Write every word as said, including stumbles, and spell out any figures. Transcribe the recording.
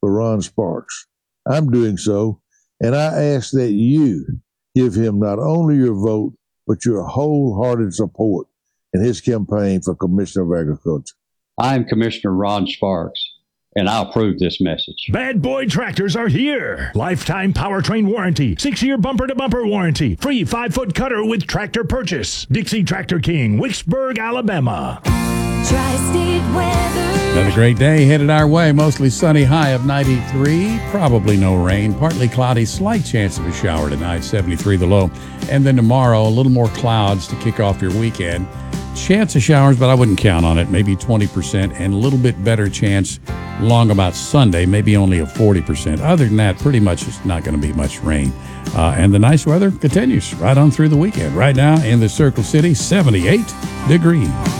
for Ron Sparks. I'm doing so, and I ask that you give him not only your vote, but your wholehearted support in his campaign for Commissioner of Agriculture. I'm Commissioner Ron Sparks, and I approve this message. Bad Boy Tractors are here. Lifetime powertrain warranty, six-year bumper-to-bumper warranty, free five-foot cutter with tractor purchase. Dixie Tractor King, Wicksburg, Alabama. Tri-state weather. Another great day headed our way. Mostly sunny, high of ninety-three. Probably no rain. Partly cloudy, slight chance of a shower tonight, seventy-three the low. And then tomorrow, a little more clouds to kick off your weekend. Chance of showers, but I wouldn't count on it. Maybe twenty percent, and a little bit better chance along about Sunday, maybe only a forty percent. Other than that, pretty much it's not going to be much rain. Uh, and the nice weather continues right on through the weekend. Right now in the Circle City, seventy-eight degrees.